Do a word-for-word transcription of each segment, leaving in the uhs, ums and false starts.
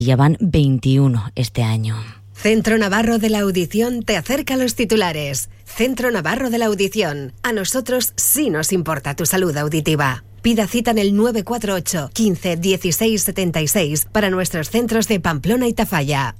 Ya van veintiuno este año. Centro Navarro de la Audición te acerca a los titulares. Centro Navarro de la Audición. A nosotros sí nos importa tu salud auditiva. Pida cita en el nueve cuatro ocho, quince, dieciséis, setenta y seis para nuestros centros de Pamplona y Tafalla.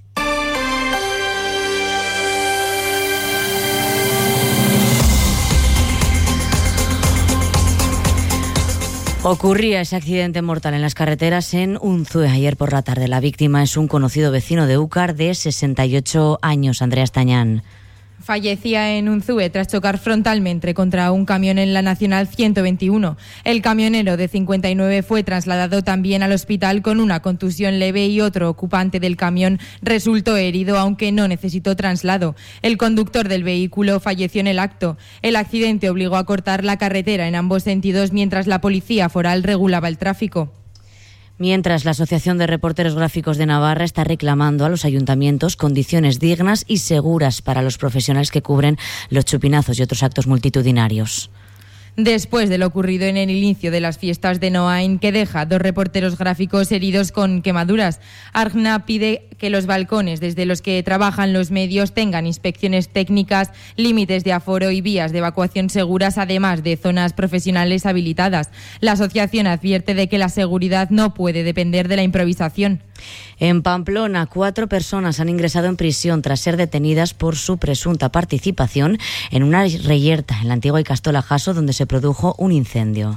Ocurría ese accidente mortal en las carreteras en Unzue ayer por la tarde. La víctima es un conocido vecino de Úcar de sesenta y ocho años, Andrea Estañán. Fallecía en Unzue tras chocar frontalmente contra un camión en la Nacional ciento veintiuno. El camionero de cincuenta y nueve fue trasladado también al hospital con una contusión leve y otro ocupante del camión resultó herido, aunque no necesitó traslado. El conductor del vehículo falleció en el acto. El accidente obligó a cortar la carretera en ambos sentidos mientras la policía foral regulaba el tráfico. Mientras, la Asociación de Reporteros Gráficos de Navarra está reclamando a los ayuntamientos condiciones dignas y seguras para los profesionales que cubren los chupinazos y otros actos multitudinarios. Después de lo ocurrido en el inicio de las fiestas de Noain, que deja dos reporteros gráficos heridos con quemaduras, Argna pide que los balcones desde los que trabajan los medios tengan inspecciones técnicas, límites de aforo y vías de evacuación seguras, además de zonas profesionales habilitadas. La asociación advierte de que la seguridad no puede depender de la improvisación. En Pamplona, cuatro personas han ingresado en prisión tras ser detenidas por su presunta participación en una reyerta en la antigua Icastola Jaso, donde se produjo un incendio.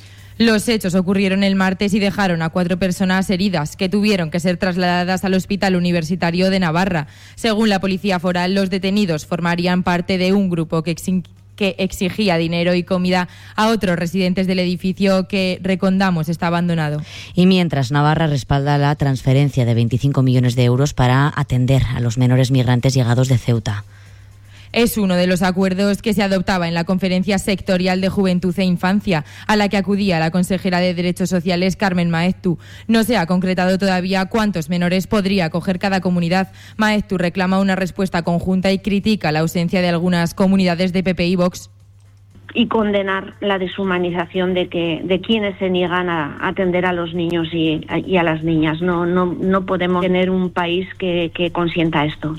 Los hechos ocurrieron el martes y dejaron a cuatro personas heridas que tuvieron que ser trasladadas al Hospital Universitario de Navarra. Según la Policía Foral, los detenidos formarían parte de un grupo que exin- que exigía dinero y comida a otros residentes del edificio que, recordamos, está abandonado. Y mientras, Navarra respalda la transferencia de veinticinco millones de euros para atender a los menores migrantes llegados de Ceuta. Es uno de los acuerdos que se adoptaba en la Conferencia Sectorial de Juventud e Infancia, a la que acudía la consejera de Derechos Sociales, Carmen Maeztu. No se ha concretado todavía cuántos menores podría acoger cada comunidad. Maeztu reclama una respuesta conjunta y critica la ausencia de algunas comunidades de P P y Vox. Y condenar la deshumanización de que de quienes se niegan a atender a los niños y, y a las niñas. No, no, no podemos tener un país que, que consienta esto.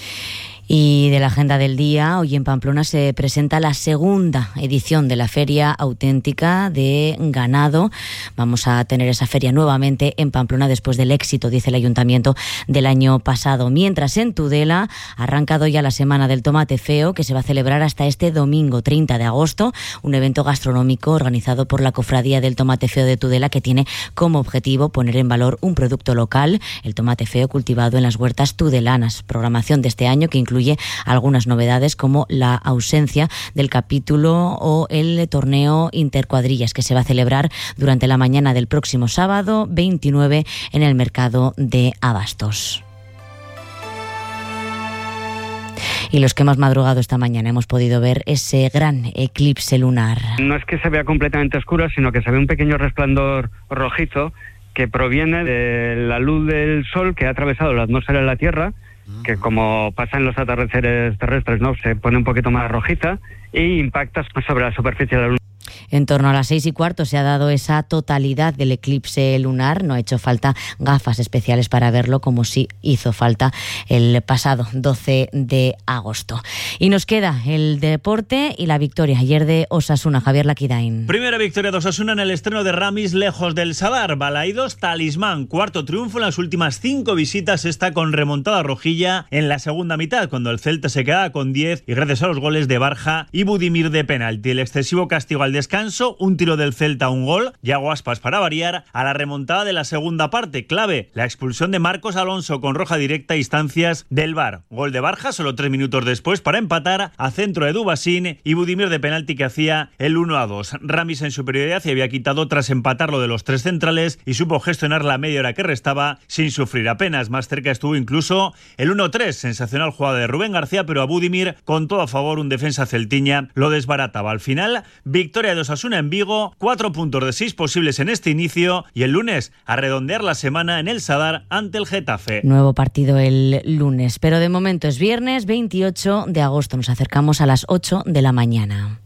Y de la agenda del día, hoy en Pamplona se presenta la segunda edición de la Feria Auténtica de Ganado. Vamos a tener esa feria nuevamente en Pamplona después del éxito, dice el Ayuntamiento, del año pasado. Mientras, en Tudela ha arrancado ya la Semana del Tomate Feo, que se va a celebrar hasta este domingo treinta de agosto, un evento gastronómico organizado por la Cofradía del Tomate Feo de Tudela, que tiene como objetivo poner en valor un producto local, el tomate feo cultivado en las huertas tudelanas. Programación de este año que incluye incluye algunas novedades como la ausencia del capítulo o el torneo intercuadrillas que se va a celebrar durante la mañana del próximo sábado veintinueve en el mercado de Abastos. Y los que hemos madrugado esta mañana hemos podido ver ese gran eclipse lunar. No es que se vea completamente oscuro, sino que se ve un pequeño resplandor rojizo que proviene de la luz del sol que ha atravesado la atmósfera de la Tierra, que como pasa en los atardeceres terrestres, ¿no?, se pone un poquito más rojiza e impacta sobre la superficie de la Luna. En torno a las seis y cuarto se ha dado esa totalidad del eclipse lunar. No ha hecho falta gafas especiales para verlo, como sí hizo falta el pasado doce de agosto. Y nos queda el deporte y la victoria ayer de Osasuna. Javier Laquidain. Primera victoria de Osasuna en el estreno de Ramis, lejos del Sadar. Balaídos, talismán. Cuarto triunfo en las últimas cinco visitas. Está con remontada rojilla en la segunda mitad, cuando el Celta se queda con diez y gracias a los goles de Barja y Budimir de penalti. El excesivo castigo al descanso, un tiro del Celta, un gol, Yago Aspas para variar, a la remontada de la segunda parte. Clave, la expulsión de Marcos Alonso con roja directa a instancias del V A R. Gol de Barja solo tres minutos después para empatar, a centro de Dubasín y Budimir de penalti que hacía el uno a dos. Ramis en superioridad y había quitado tras empatar lo de los tres centrales y supo gestionar la media hora que restaba sin sufrir apenas. Más cerca estuvo incluso el uno tres, sensacional jugada de Rubén García, pero a Budimir, con todo a favor, un defensa celtiña lo desbarataba. Al final, victoria de Osasuna en Vigo, cuatro puntos de seis posibles en este inicio, y el lunes a redondear la semana en el Sadar ante el Getafe. Nuevo partido el lunes, pero de momento es viernes veintiocho de agosto. Nos acercamos a las ocho de la mañana.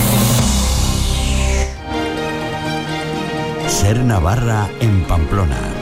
Ser Navarra en Pamplona.